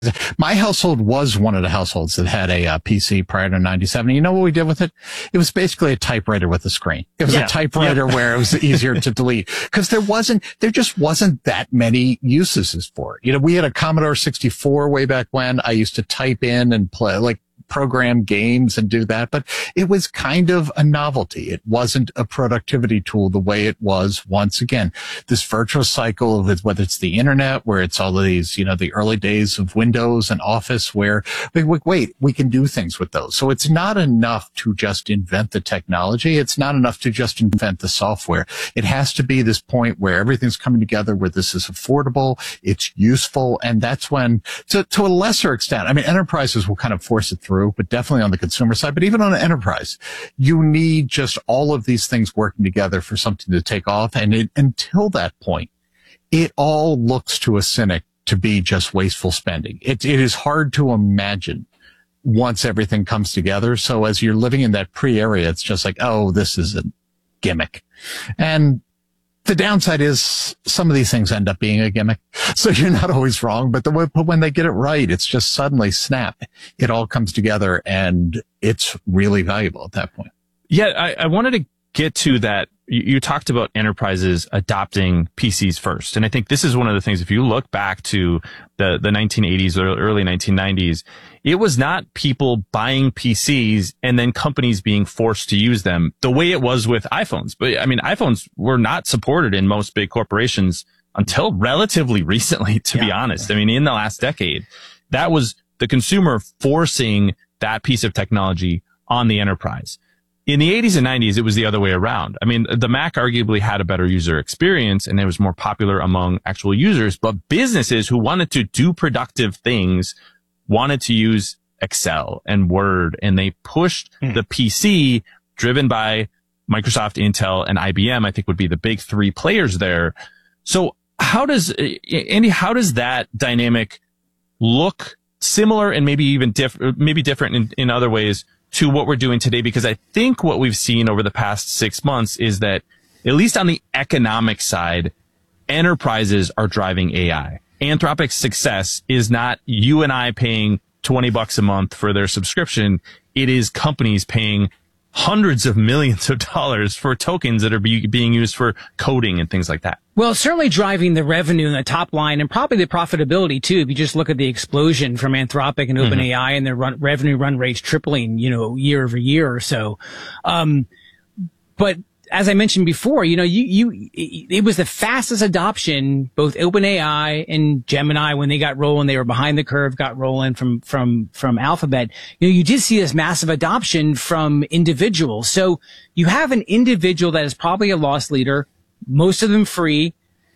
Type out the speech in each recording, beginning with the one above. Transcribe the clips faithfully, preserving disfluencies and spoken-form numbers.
My household was one of the households that had a uh, P C prior to ninety-seven. You know what we did with it? It was basically a typewriter with a screen. It was yeah. a typewriter yeah. where it was easier to delete because there wasn't, there just wasn't that many uses for it. You know, we had a Commodore sixty-four way back when. I used to type in and play, like, program games and do that, but it was kind of a novelty. It wasn't a productivity tool the way it was once again. This virtuous cycle of it, whether it's the internet, where it's all of these, you know, the early days of Windows and Office where, wait, wait, we can do things with those. So it's not enough to just invent the technology. It's not enough to just invent the software. It has to be this point where everything's coming together, where this is affordable, it's useful, and that's when, to, to a lesser extent, I mean, enterprises will kind of force it through, but definitely on the consumer side, but even on an enterprise, you need just all of these things working together for something to take off. And it, until that point, it all looks to a cynic to be just wasteful spending. It, it is hard to imagine once everything comes together. So as you're living in that pre-area, it's just like, oh, this is a gimmick. And the downside is some of these things end up being a gimmick. So you're not always wrong, but the but when they get it right, it's just suddenly snap. It all comes together and it's really valuable at that point. Yeah, I, I wanted to get to that. You, you talked about enterprises adopting P Cs first. And I think this is one of the things, if you look back to the, the nineteen eighties or early nineteen nineties, it was not people buying P Cs and then companies being forced to use them the way it was with iPhones. But I mean, iPhones were not supported in most big corporations until relatively recently, to yeah. be honest. I mean, in the last decade, that was the consumer forcing that piece of technology on the enterprise. In the eighties and nineties, it was the other way around. I mean, the Mac arguably had a better user experience and it was more popular among actual users, but businesses who wanted to do productive things wanted to use Excel and Word, and they pushed mm. the P C driven by Microsoft, Intel, and I B M, I think would be the big three players there. So how does, Andy, how does that dynamic look similar and maybe even different, maybe different in, in other ways to what we're doing today? Because I think what we've seen over the past six months is that, at least on the economic side, enterprises are driving A I. Anthropic's success is not you and I paying twenty bucks a month for their subscription. It is companies paying hundreds of millions of dollars for tokens that are be, being used for coding and things like that. Well, certainly driving the revenue and the top line and probably the profitability too. If you just look at the explosion from Anthropic and OpenAI mm-hmm. and their run, revenue run rates tripling, you know, year over year or so. Um, but as I mentioned before, you know, you, you, it was the fastest adoption, both OpenAI and Gemini, when they got rolling, they were behind the curve, got rolling from, from, from Alphabet. You know, you did see this massive adoption from individuals. So you have an individual that is probably a loss leader, most of them free,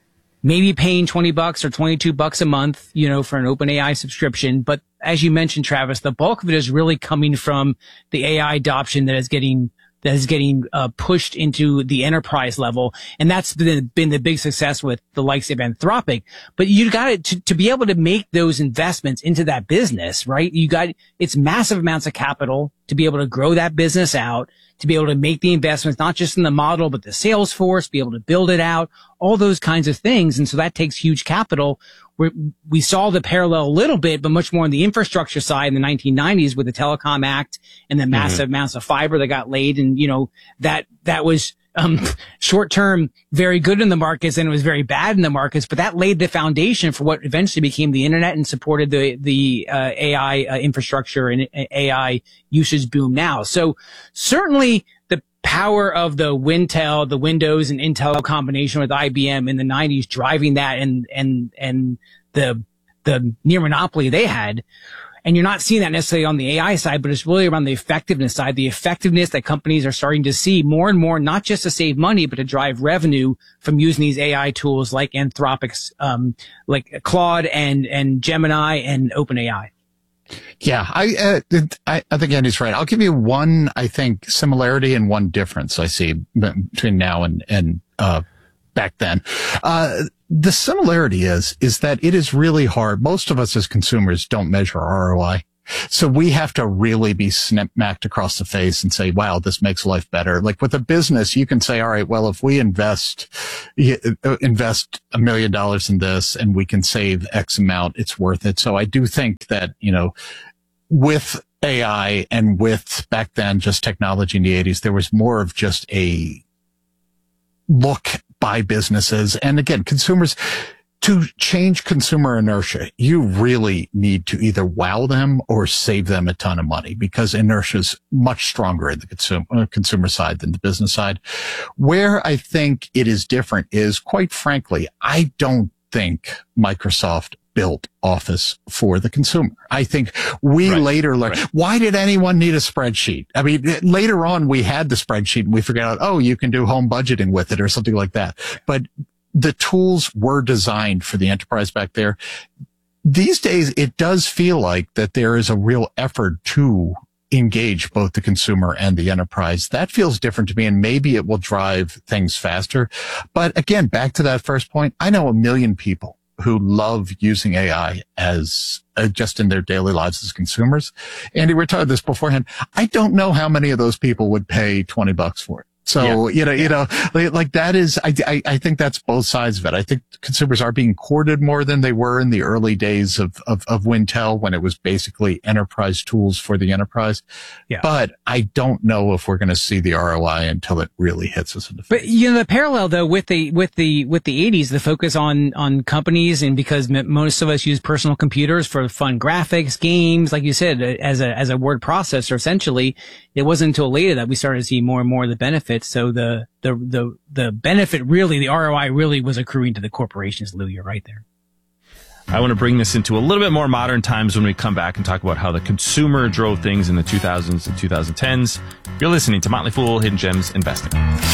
maybe paying twenty bucks or twenty-two bucks a month, you know, for an OpenAI subscription. But as you mentioned, Travis, the bulk of it is really coming from the A I adoption that is getting that is getting uh, pushed into the enterprise level. And that's been, been the big success with the likes of Anthropic. But you got to, to be able to make those investments into that business, right? You got, it's massive amounts of capital to be able to grow that business out, to be able to make the investments, not just in the model, but the sales force, be able to build it out, all those kinds of things. And so that takes huge capital. We're, we saw the parallel a little bit, but much more on the infrastructure side in the nineteen nineties with the Telecom Act and the massive mm-hmm. amounts of fiber that got laid. And, you know, that, that was, um, short term, very good in the markets, and it was very bad in the markets, but that laid the foundation for what eventually became the internet and supported the, the, uh, A I uh, infrastructure and A I usage boom now. So certainly the power of the Wintel, the Windows and Intel combination with I B M in the nineties driving that, and, and, and the, the near monopoly they had. And you're not seeing that necessarily on the A I side, but it's really around the effectiveness side, the effectiveness that companies are starting to see more and more, not just to save money, but to drive revenue from using these A I tools like Anthropic's, um, like Claude and, and Gemini and OpenAI. Yeah, I, uh, I, I think Andy's right. I'll give you one, I think, similarity and one difference I see between now and, and, uh, back then. Uh, the similarity is, is that it is really hard. Most of us as consumers don't measure R O I. So we have to really be smacked across the face and say, wow, this makes life better. Like with a business, you can say, all right, well, if we invest, invest a million dollars in this and we can save X amount, it's worth it. So I do think that, you know, with A I and with back then just technology in the eighties, there was more of just a look by businesses. And again, consumers, to change consumer inertia, you really need to either wow them or save them a ton of money, because inertia is much stronger in the consumer, consumer side than the business side. Where I think it is different is, quite frankly, I don't think Microsoft built Office for the consumer. I think we right. later learned, right. why did anyone need a spreadsheet? I mean, later on we had the spreadsheet and we figured out, oh, you can do home budgeting with it or something like that. But the tools were designed for the enterprise back there. These days, it does feel like that there is a real effort to engage both the consumer and the enterprise. That feels different to me, and maybe it will drive things faster. But again, back to that first point, I know a million people who love using A I as uh, just in their daily lives as consumers. Andy, we talked this beforehand. I don't know how many of those people would pay twenty bucks for it. So, yeah. you know, you know, like, like that is, I, I, I think that's both sides of it. I think consumers are being courted more than they were in the early days of, of, of Wintel, when it was basically enterprise tools for the enterprise. Yeah. But I don't know if we're going to see the R O I until it really hits us in the face. But, you know, the parallel though with the, with the, with the eighties, the focus on, on companies, and because most of us use personal computers for fun graphics, games, like you said, as a, as a word processor, essentially, it wasn't until later that we started to see more and more of the benefits. So the, the, the, the benefit really, the R O I really was accruing to the corporations. Lou, you're right there. I want to bring this into a little bit more modern times when we come back and talk about how the consumer drove things in the two thousands and twenty tens. You're listening to Motley Fool Hidden Gems Investing.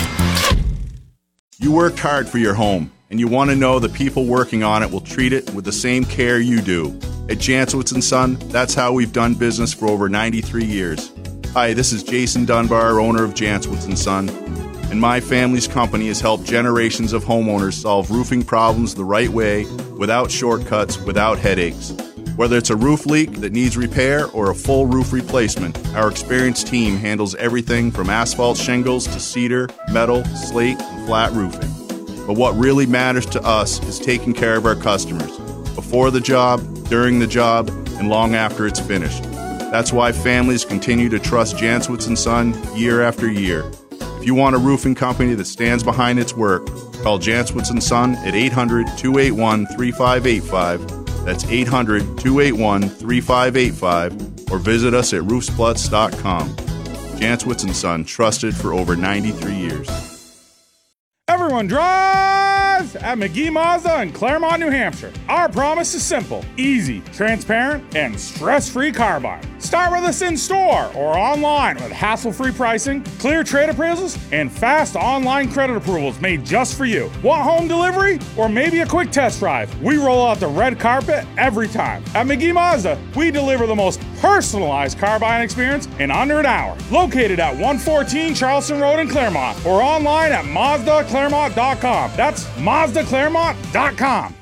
You worked hard for your home, and you want to know the people working on it will treat it with the same care you do. At Jancewitz and Son, that's how we've done business for over ninety-three years. Hi, this is Jason Dunbar, owner of Jancewitz and Son, and my family's company has helped generations of homeowners solve roofing problems the right way, without shortcuts, without headaches. Whether it's a roof leak that needs repair or a full roof replacement, our experienced team handles everything from asphalt shingles to cedar, metal, slate, and flat roofing. But what really matters to us is taking care of our customers, before the job, during the job, and long after it's finished. That's why families continue to trust Jancewitz and Son year after year. If you want a roofing company that stands behind its work, call Jancewitz and Son at eight hundred, two eight one, three five eight five. That's eight hundred, two eight one, three five eight five, or visit us at roofsplutz dot com. Jancewitz and Son, trusted for over ninety-three years. Everyone drives at McGee Mazda in Claremont, New Hampshire. Our promise is simple, easy, transparent, and stress-free car buying. Start with us in store or online with hassle-free pricing, clear trade appraisals, and fast online credit approvals made just for you. Want home delivery or maybe a quick test drive? We roll out the red carpet every time. At McGee Mazda, we deliver the most personalized car buying experience in under an hour. Located at one fourteen Charleston Road in Claremont or online at Mazda Claremont dot com. That's Mazda Claremont dot com.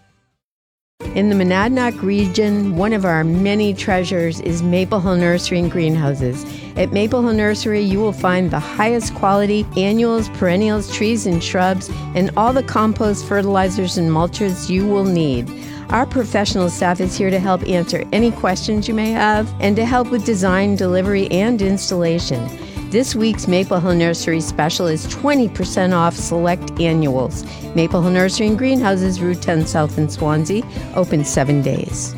In the Monadnock region, one of our many treasures is Maple Hill Nursery and Greenhouses. At Maple Hill Nursery, you will find the highest quality annuals, perennials, trees, and shrubs, and all the compost, fertilizers, and mulches you will need. Our professional staff is here to help answer any questions you may have and to help with design, delivery, and installation. This week's Maple Hill Nursery special is twenty percent off select annuals. Maple Hill Nursery and Greenhouses, Route ten South in Swansea, open seven days.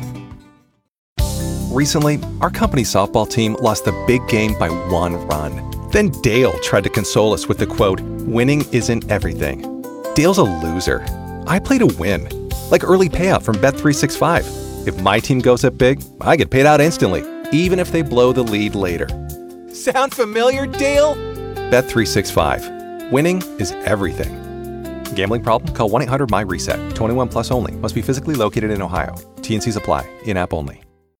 Recently, our company softball team lost the big game by one run. Then Dale tried to console us with the quote, "Winning isn't everything." Dale's a loser. I play to win, like early payout from Bet three sixty-five. If my team goes up big, I get paid out instantly, even if they blow the lead later. Sound familiar, Dale? Bet three sixty-five. Winning is everything. Gambling problem? Call one eight hundred M Y reset. twenty-one plus only. Must be physically located in Ohio. T and Cs apply. In-app only.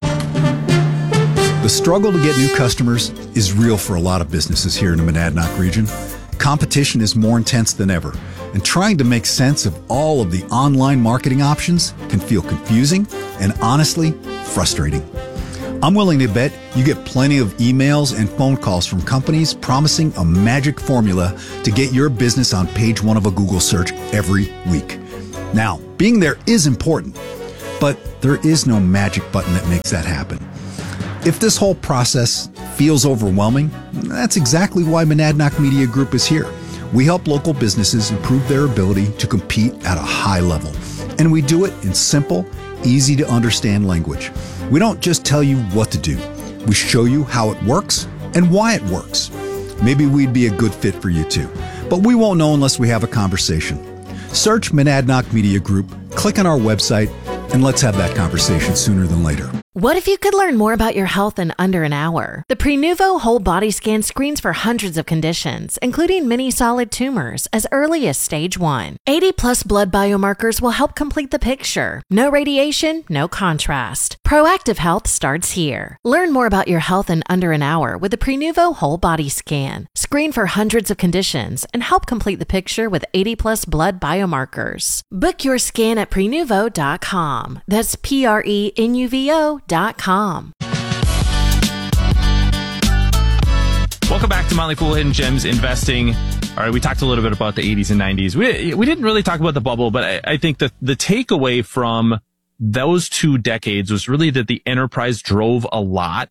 The struggle to get new customers is real for a lot of businesses here in the Monadnock region. Competition is more intense than ever, and trying to make sense of all of the online marketing options can feel confusing and honestly frustrating. I'm willing to bet you get plenty of emails and phone calls from companies promising a magic formula to get your business on page one of a Google search every week. Now, being there is important, but there is no magic button that makes that happen. If this whole process feels overwhelming, that's exactly why Monadnock Media Group is here. We help local businesses improve their ability to compete at a high level. And we do it in simple, easy to understand language. We don't just tell you what to do. We show you how it works and why it works. Maybe we'd be a good fit for you too, but we won't know unless we have a conversation. Search Monadnock Media Group, click on our website, and let's have that conversation sooner than later. What if you could learn more about your health in under an hour? The Prenuvo Whole Body Scan screens for hundreds of conditions, including many solid tumors, as early as stage one. eighty plus blood biomarkers will help complete the picture. No radiation, no contrast. Proactive health starts here. Learn more about your health in under an hour with the Prenuvo Whole Body Scan. Screen for hundreds of conditions and help complete the picture with eighty plus blood biomarkers. Book your scan at prenuvo dot com. That's P R E N U V O dot com. Welcome back to Motley Fool Hidden Gems Investing. All right, we talked a little bit about the eighties and nineties. We we didn't really talk about the bubble, but I, I think that the takeaway from those two decades was really that the enterprise drove a lot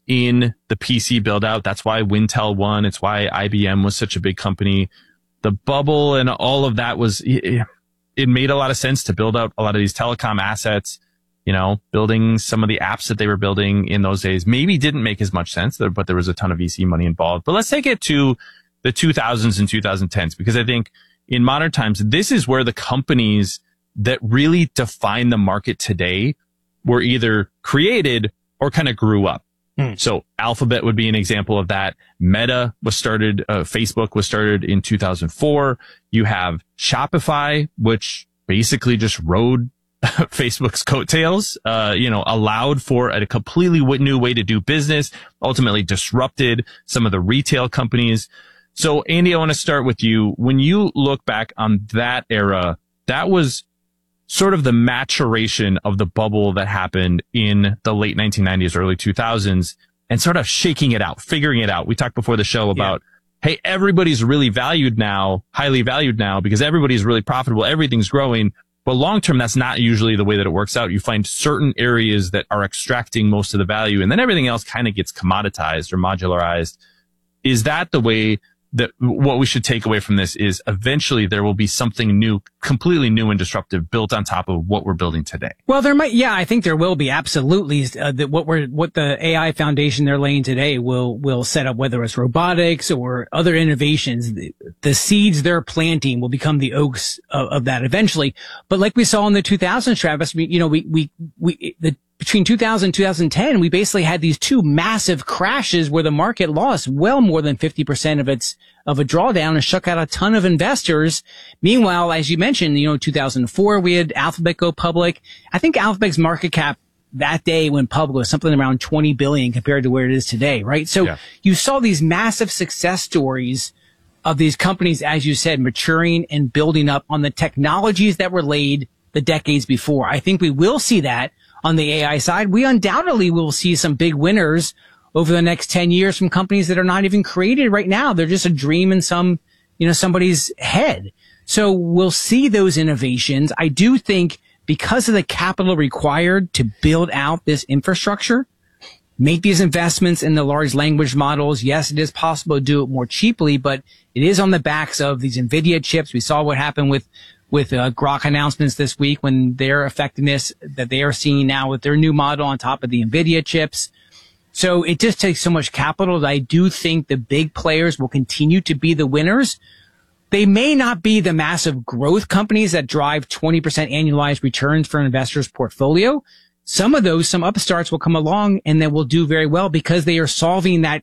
in the P C build out. That's why Wintel won. It's why I B M was such a big company. The bubble and all of that was, it, it made a lot of sense to build out a lot of these telecom assets. You know, building some of the apps that they were building in those days maybe didn't make as much sense, but there was a ton of V C money involved. But let's take it to the two thousands and twenty tens, because I think in modern times, this is where the companies that really define the market today were either created or kind of grew up. Hmm. So Alphabet would be an example of that. Meta was started, uh, Facebook was started in two thousand four. You have Shopify, which basically just rode Facebook's coattails, uh, you know, allowed for a completely new way to do business, ultimately disrupted some of the retail companies. So, Andy, I want to start with you. When you look back on that era, that was sort of the maturation of the bubble that happened in the late nineteen nineties, early two thousands, and sort of shaking it out, figuring it out. We talked before the show about, yeah. hey, everybody's really valued now, highly valued now, because everybody's really profitable. Everything's growing. But long term, that's not usually the way that it works out. You find certain areas that are extracting most of the value, and then everything else kind of gets commoditized or modularized. Is that the way that what we should take away from this is eventually there will be something new, completely new and disruptive built on top of what we're building today? Well, there might, yeah, I think there will be absolutely uh, that what we're, what the A I foundation they're laying today will, will set up, whether it's robotics or other innovations. The, the seeds they're planting will become the oaks of, of that eventually. But like we saw in the two thousands, Travis, we, you know, we, we, we, the, between two thousand and two thousand ten, we basically had these two massive crashes where the market lost well more than fifty percent of its, of a drawdown and shook out a ton of investors. Meanwhile, as you mentioned, you know, two thousand four, we had Alphabet go public. I think Alphabet's market cap that day when public was something around twenty billion compared to where it is today, right? So yeah. You saw these massive success stories of these companies, as you said, maturing and building up on the technologies that were laid the decades before. I think we will see that. On the A I side, we undoubtedly will see some big winners over the next ten years from companies that are not even created right now. They're just a dream in some, you know, somebody's head. So we'll see those innovations. I do think because of the capital required to build out this infrastructure, make these investments in the large language models. Yes, it is possible to do it more cheaply, but it is on the backs of these NVIDIA chips. We saw what happened with with uh, Grok announcements this week when their effectiveness that they are seeing now with their new model on top of the NVIDIA chips. So it just takes so much capital that I do think the big players will continue to be the winners. They may not be the massive growth companies that drive twenty percent annualized returns for an investor's portfolio. Some of those, some upstarts will come along and they will do very well because they are solving that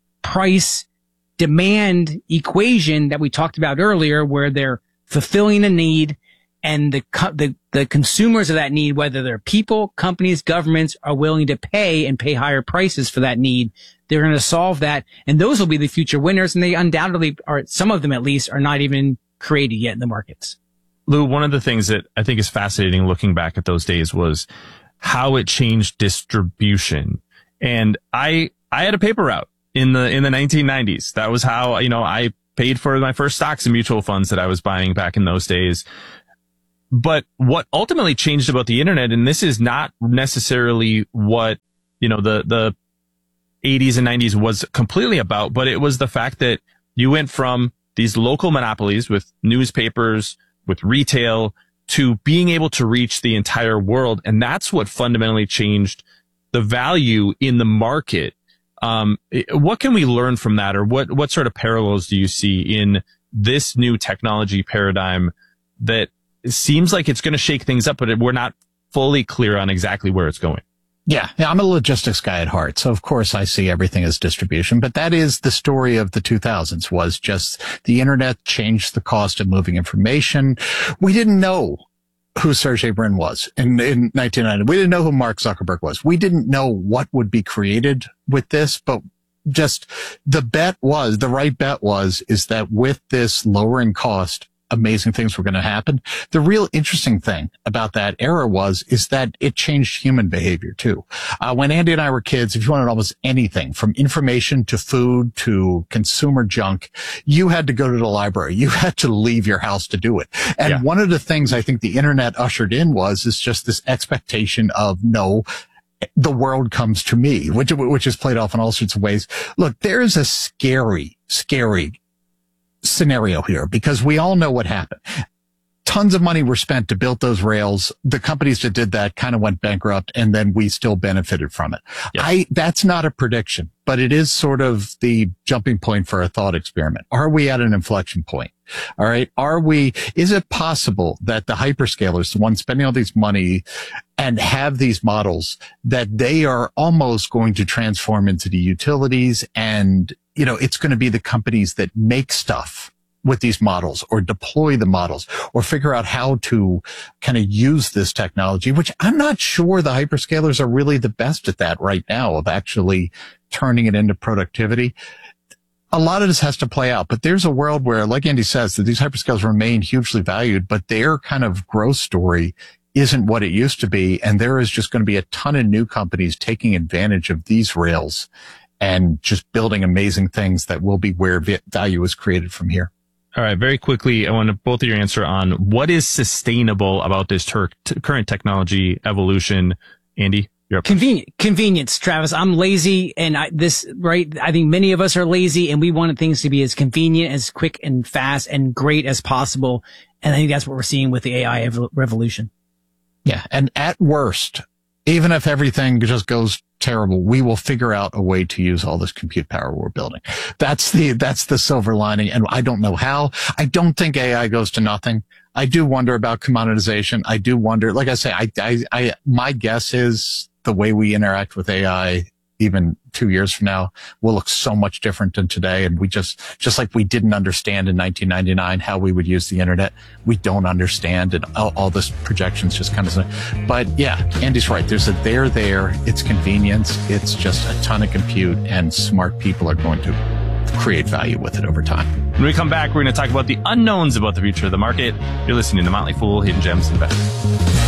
price demand equation that we talked about earlier, where they're fulfilling a need, and the, the the consumers of that need, whether they're people, companies, governments, are willing to pay and pay higher prices for that need. They're going to solve that, and those will be the future winners. And they undoubtedly are. Some of them, at least, are not even created yet in the markets. Lou, one of the things that I think is fascinating looking back at those days was how it changed distribution. And I, I had a paper route in the, in the nineteen nineties. That was how, you know, I paid for my first stocks and mutual funds that I was buying back in those days. But what ultimately changed about the internet, and this is not necessarily what, you know, the, the eighties and nineties was completely about, but it was the fact that you went from these local monopolies with newspapers, with retail, to being able to reach the entire world. And that's what fundamentally changed the value in the market. Um, what can we learn from that, or what, what sort of parallels do you see in this new technology paradigm that seems like it's going to shake things up, but we're not fully clear on exactly where it's going? Yeah, yeah, I'm a logistics guy at heart, so of course I see everything as distribution, but that is the story of the two thousands, was just the internet changed the cost of moving information. We didn't know who Sergey Brin was in, in nineteen ninety. We didn't know who Mark Zuckerberg was. We didn't know what would be created with this, but just the bet was, the right bet was, is that with this lowering cost, amazing things were going to happen. The real interesting thing about that era was, is that it changed human behavior too. Uh, when Andy and I were kids, if you wanted almost anything from information to food to consumer junk, you had to go to the library. You had to leave your house to do it. And yeah. one of the things I think the internet ushered in was, is just this expectation of, no, the world comes to me, which, which is played off in all sorts of ways. Look, there is a scary, scary scenario here, because we all know what happened. Tons of money were spent to build those rails. The companies that did that kind of went bankrupt, and then we still benefited from it. Yes. I, that's not a prediction, but it is sort of the jumping point for a thought experiment. Are we at an inflection point? All right. Are we, is it possible that the hyperscalers, the ones spending all these money and have these models, that they are almost going to transform into the utilities, and, you know, it's going to be the companies that make stuff with these models, or deploy the models, or figure out how to kind of use this technology, which I'm not sure the hyperscalers are really the best at that right now, of actually turning it into productivity. A lot of this has to play out, but there's a world where, like Andy says, that these hyperscalers remain hugely valued, but their kind of growth story isn't what it used to be. And there is just going to be a ton of new companies taking advantage of these rails and just building amazing things that will be where value is created from here. All right. Very quickly, I want both of your answer on what is sustainable about this ter- t- current technology evolution. Andy, you're up. Convenient, convenience, Travis. I'm lazy, and I, this, right? I think many of us are lazy, and we wanted things to be as convenient, as quick and fast and great as possible. And I think that's what we're seeing with the A I ev- revolution. Yeah. And at worst, even if everything just goes terrible, we will figure out a way to use all this compute power we're building. That's the, that's the silver lining. And I don't know how. I don't think A I goes to nothing. I do wonder about commoditization. I do wonder, like I say, I, I, I, my guess is the way we interact with A I, even two years from now, will look so much different than today. And we just, just like we didn't understand in nineteen ninety-nine how we would use the internet, we don't understand, and all, all this projections just kind of, but yeah, Andy's right. There's a there there. It's convenience. It's just a ton of compute, and smart people are going to create value with it over time. When we come back, we're going to talk about the unknowns about the future of the market. You're listening to Motley Fool, Hidden Gems Investing.